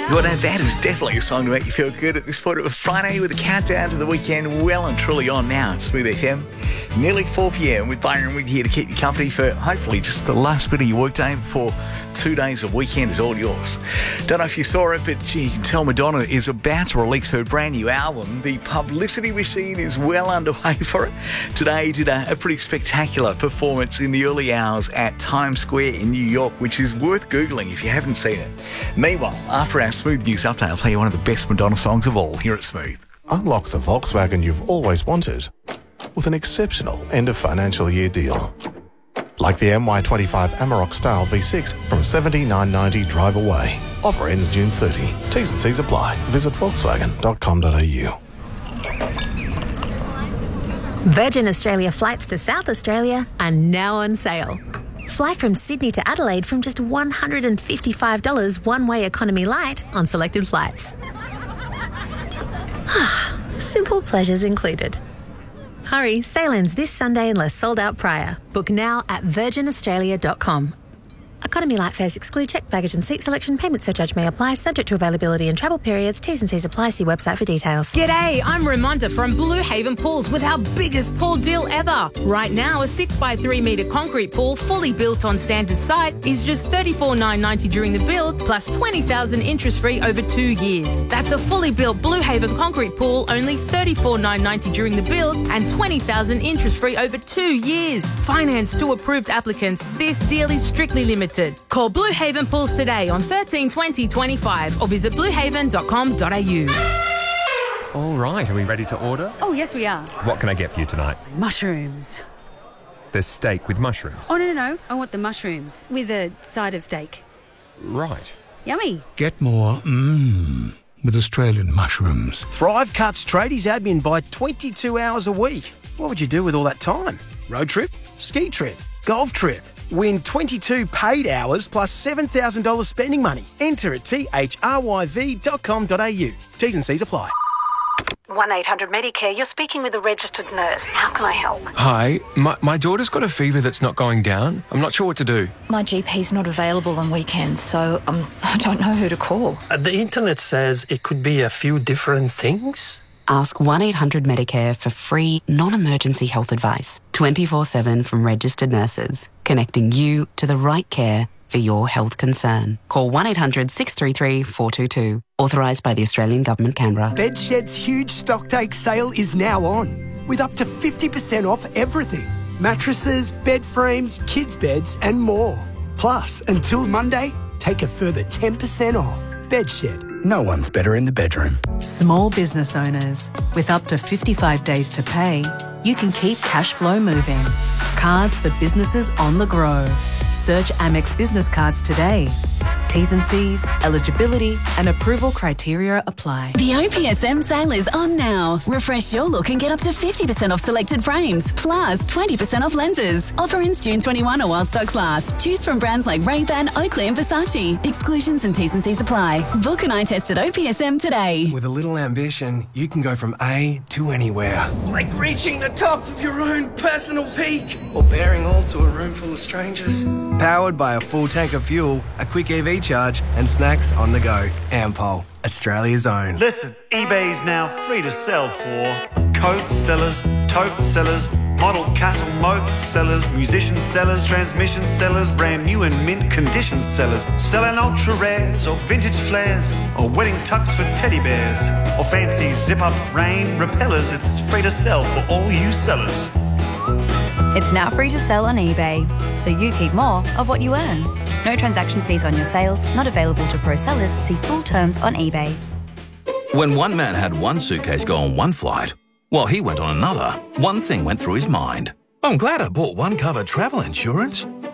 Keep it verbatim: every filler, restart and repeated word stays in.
Well, now that is definitely a song to make you feel good at this point of a Friday with a countdown to the weekend well and truly on now. It's Smooth F M, nearly four p.m. with Byron Wig here to keep you company for hopefully just the last bit of your workday before two days of weekend is all yours. Don't know if you saw it, but gee, you can tell Madonna is about to release her brand new album. The publicity machine is well underway for it. Today did a, a pretty spectacular performance in the early hours at Times Square in New York, which is worth Googling if you haven't seen it. Meanwhile, after our Smooth News update, I'll play you one of the best Madonna songs of all here at Smooth. Unlock the Volkswagen you've always wanted with an exceptional end of financial year deal. Like the M Y twenty-five Amarok Style V six from seventy-nine ninety drive away. Offer ends June thirtieth. T's and C's apply. Visit volkswagen dot com dot a u. Virgin Australia flights to South Australia are now on sale. Fly from Sydney to Adelaide from just one hundred fifty-five dollars one-way economy light on selected flights. Simple pleasures included. Hurry, sale ends this Sunday unless sold out prior. Book now at virgin australia dot com. Economy light fares exclude checked baggage and seat selection. Payment surcharge may apply, subject to availability and travel periods. T's and C's apply. See website for details. G'day, I'm Ramonda from Blue Haven Pools with our biggest pool deal ever. Right now, a six by three metre concrete pool fully built on standard site is just thirty-four thousand nine hundred ninety dollars during the build, plus twenty thousand dollars interest free over two years. That's a fully built Blue Haven concrete pool, only thirty-four thousand nine hundred ninety dollars during the build and twenty thousand dollars interest free over two years. Finance to approved applicants. This deal is strictly limited. Call Blue Haven Pools today on thirteen twenty twenty-five or visit blue haven dot com dot a u. All right, are we ready to order? Oh, yes, we are. What can I get for you tonight? Mushrooms. There's steak with mushrooms. Oh, no, no, no. I want the mushrooms with a side of steak. Right. Yummy. Get more mmm with Australian mushrooms. Thrive cuts tradies admin by twenty-two hours a week. What would you do with all that time? Road trip? Ski trip? Golf trip? Win twenty-two paid hours plus seven thousand dollars spending money. Enter at thryv dot com dot a u. T's and C's apply. one eight hundred Medicare, you're speaking with a registered nurse. How can I help? Hi, my, my daughter's got a fever that's not going down. I'm not sure what to do. My G P's not available on weekends, so um, I don't know who to call. Uh, the internet says it could be a few different things. Ask one eight hundred Medicare for free, non-emergency health advice, twenty-four seven from registered nurses, connecting you to the right care for your health concern. Call one eight hundred six three three four two two. Authorised by the Australian Government, Canberra. Bedshed's huge stocktake sale is now on, with up to fifty percent off everything. Mattresses, bed frames, kids' beds and more. Plus, until Monday, take a further ten percent off. Bedshed. No one's better in the bedroom. Small business owners, with up to fifty-five days to pay, you can keep cash flow moving. Cards for businesses on the go. Search Amex Business Cards today. T's and C's, eligibility and approval criteria apply. The O P S M sale is on now. Refresh your look and get up to fifty percent off selected frames, plus twenty percent off lenses. Offer ends June twenty-first or while stocks last. Choose from brands like Ray-Ban, Oakley and Versace. Exclusions and T's and C's apply. Book an eye test at O P S M today. With a little ambition, you can go from A to anywhere. Like reaching the top of your own personal peak. Or bearing all to a room full of strangers. Powered by a full tank of fuel, a quick E V charge and snacks on the go. Ampol, Australia's own. Listen, eBay's now free to sell for coat sellers, tote sellers, model castle moat sellers, musician sellers, transmission sellers, brand new and mint condition sellers, selling ultra rares or vintage flares or wedding tux for teddy bears or fancy zip up rain repellers. It's free to sell for all you sellers. It's now free to sell on eBay, so you keep more of what you earn. No transaction fees on your sales, not available to pro sellers. See full terms on eBay. When one man had one suitcase go on one flight, while he went on another, one thing went through his mind. I'm glad I bought one cover travel insurance.